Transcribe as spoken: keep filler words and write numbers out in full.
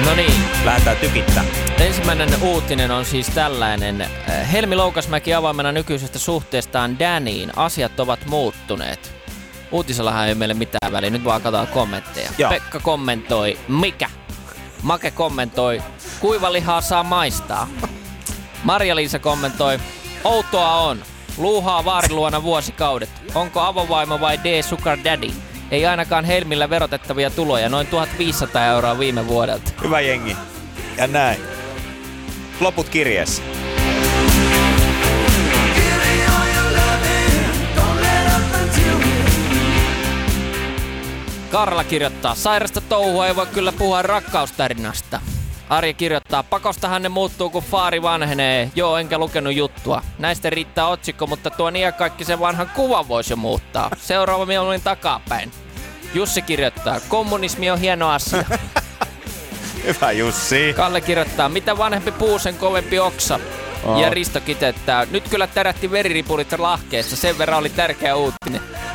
No niin. Lähdetään tykittää. Ensimmäinen uutinen on siis tällainen. Helmi Loukasmäki avoimena nykyisestä suhteestaan Daniin. Asiat ovat muuttuneet. Uutisellahan ei meille mitään väliä. Nyt vaan katsotaan kommentteja. Joo. Pekka kommentoi. Mikä? Make kommentoi. Kuiva lihaa saa maistaa. Marja-Liisa kommentoi. Outoa on. Luuhaa vaarin luona vuosikaudet. Onko avovaimo vai D-Sugar Daddy? Ei ainakaan Helmillä verotettavia tuloja. Noin tuhatviisisataa euroa viime vuodelta. Hyvä jengi. Ja näin. Loput kirjeessä. Karla kirjoittaa. Sairasta touhua ei voi kyllä puhua rakkaustarinasta. Arja kirjoittaa. Pakostahan ne muuttuu, kun faari vanhenee. Joo, enkä lukenut juttua. Näistä riittää otsikko, mutta tuo iankaikkisen vanhan kuvan voisi jo muuttaa. Seuraava mieluummin takapäin. Jussi kirjoittaa. Kommunismi on hieno asia. Hyvä Jussi. Kalle kirjoittaa. Mitä vanhempi puu, sen kovempi oksa. Oh. Ja Risto kiteyttää. Nyt kyllä tärähti veriripulit lahkeessa. Sen verran oli tärkeä uutinen.